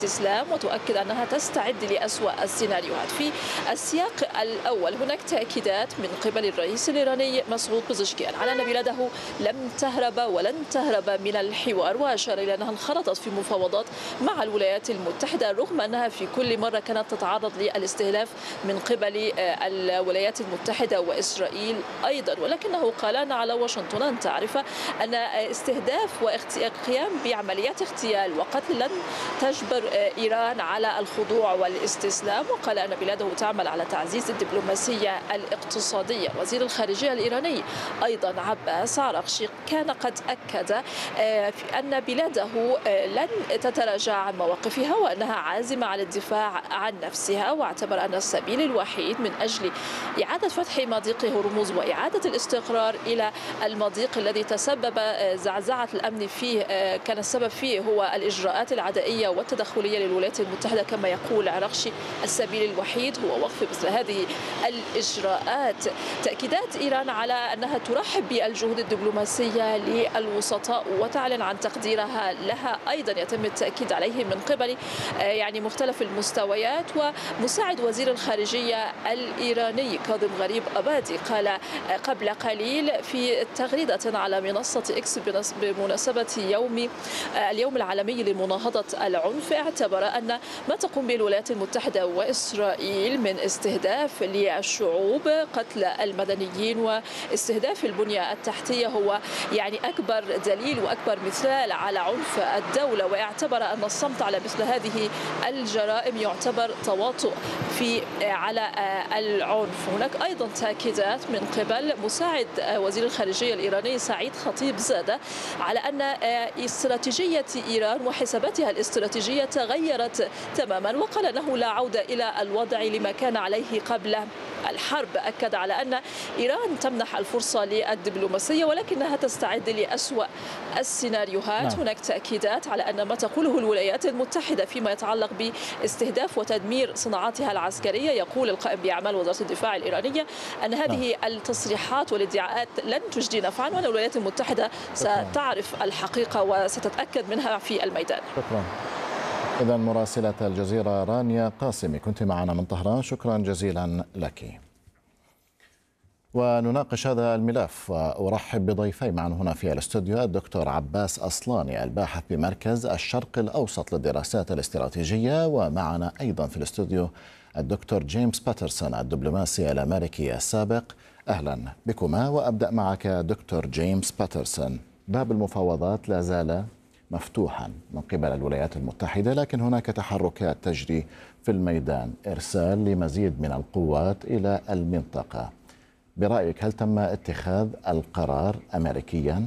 الاستسلام وتؤكد أنها تستعد لأسوأ السيناريوهات. في السياق الأول هناك تأكيدات من قبل الرئيس الإيراني مسعود بزشكيان على أن بلاده لم تهرب ولن تهرب من الحوار، وأشار إلى أنها انخرطت في مفاوضات مع الولايات المتحدة رغم أنها في كل مرة كانت تتعرض للاستهداف من قبل الولايات المتحدة وإسرائيل أيضا، ولكنه قال أن على واشنطن أن تعرف أن استهداف والقيام بعمليات اغتيال وقتل لن تجبر إيران على الخضوع والاستسلام، وقال أن بلاده تعمل على تعزيز الدبلوماسية الاقتصادية. وزير الخارجية الإيراني أيضا عباس عراقشي كان قد أكد أن بلاده لن تتراجع عن مواقفها وأنها عازمة على الدفاع عن نفسها، واعتبر أن السبيل الوحيد من أجل إعادة فتح مضيق هرمز وإعادة الاستقرار إلى المضيق الذي تسبب زعزعة الأمن فيه كان السبب فيه هو الإجراءات العدائية والتدخلية للولايات المتحدة. كما يقول عراقشي السبيل الوحيد هو وقف مثل هذه الإجراءات. تأكيدات إيران على أنها ترحب بالجهود الدبلوماسية للوسطاء وتعلن عن تقديرها لها أيضا يتم التأكيد عليه من قبل مختلف المستويات. ومساعد وزير الخارجية الإيراني كاظم غريب أبادي قال قبل قليل في تغريدة على منصة إكس بمناسبة اليوم العالمي لمناهضة العنف، اعتبر أن ما تقوم به الولايات المتحدة وإسرائيل من استهداف للشعوب، قتل المدنيين واستهداف البنية التحتية هو أكبر دليل وأكبر مثال على عنف الدولة، واعتبر أن الصمت على مثل هذه الجرائم يعتبر تواطؤ على العنف. هناك أيضا تأكيدات من قبل مساعد وزير الخارجية الإيراني سعيد خطيب زادة على أن استراتيجية إيران وحساباتها الاستراتيجية تغيرت تماما، وقال أنه لا عودة إلى الوضع لما كان عليه قبل الحرب. أكد على أن إيران تمنح الفرصة للدبلوماسية ولكنها تستعد لأسوأ السيناريوهات. هناك تأكيدات على أن ما تقوله الولايات المتحدة فيما يتعلق باستهداف وتدمير صناعاتها العسكرية. يقول القائم بأعمال وزارة الدفاع الإيرانية أن هذه التصريحات والادعاءات لن تجدي نفعا، وأن الولايات المتحدة ستعرف الحقيقة وستتأكد منها في الميدان. شكرا. إذن مراسلة الجزيرة رانيا قاسمي كنت معنا من طهران، شكرا جزيلا لك. ونناقش هذا الملف وأرحب بضيفي معنا هنا في الاستوديو الدكتور عباس أصلاني الباحث بمركز الشرق الأوسط للدراسات الاستراتيجية، ومعنا أيضا في الاستوديو الدكتور جيمس باترسون الدبلوماسي الأمريكي السابق. أهلا بكما، وأبدأ معك دكتور جيمس باترسون. باب المفاوضات لا زال مفتوحا من قبل الولايات المتحدة، لكن هناك تحركات تجري في الميدان، إرسال لمزيد من القوات إلى المنطقة. برأيك هل تم اتخاذ القرار أمريكيا؟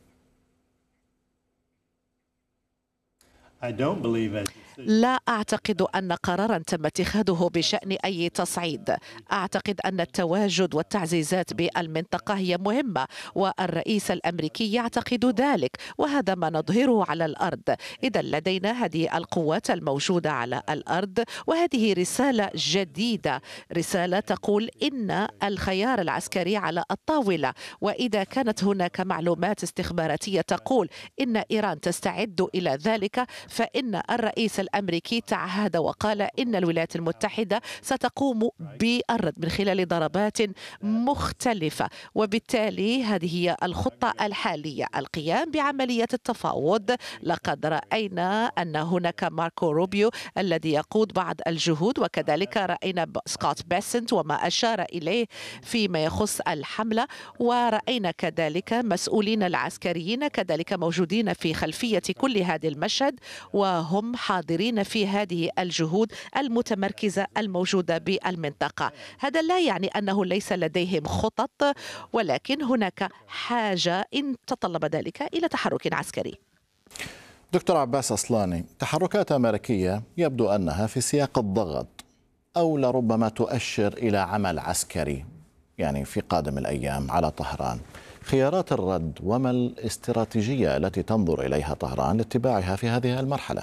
لا أعتقد أن قرارا تم اتخاذه بشأن أي تصعيد. أعتقد أن التواجد والتعزيزات بالمنطقة هي مهمة، والرئيس الأمريكي يعتقد ذلك، وهذا ما نظهره على الأرض. إذا لدينا هذه القوات الموجودة على الأرض، وهذه رسالة جديدة، رسالة تقول إن الخيار العسكري على الطاولة. وإذا كانت هناك معلومات استخباراتية تقول إن إيران تستعد إلى ذلك، فإن الرئيس الأمريكي تعهد وقال إن الولايات المتحدة ستقوم بالرد من خلال ضربات مختلفة، وبالتالي هذه هي الخطة الحالية، القيام بعملية التفاوض. لقد رأينا أن هناك ماركو روبيو الذي يقود بعض الجهود، وكذلك رأينا سكوت بيسنت وما أشار إليه فيما يخص الحملة، ورأينا كذلك مسؤولين العسكريين كذلك موجودين في خلفية كل هذا المشهد، وهم حاضرين في هذه الجهود المتمركزة الموجودة بالمنطقة. هذا لا يعني أنه ليس لديهم خطط، ولكن هناك حاجة إن تطلب ذلك إلى تحرك عسكري. دكتور عباس أصلاني، تحركات أمريكية يبدو أنها في سياق الضغط أو لربما تؤشر إلى عمل عسكري في قادم الأيام على طهران. خيارات الرد وما الاستراتيجية التي تنظر إليها طهران لاتباعها في هذه المرحلة؟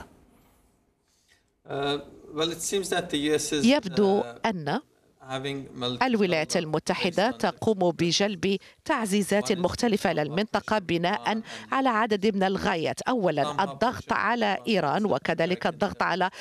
يبدو أن الولايات المتحدة تقوم بجلب تعزيزات مختلفة للمنطقة بناء على عدد من الغايات. أولا الضغط على إيران، وكذلك الضغط على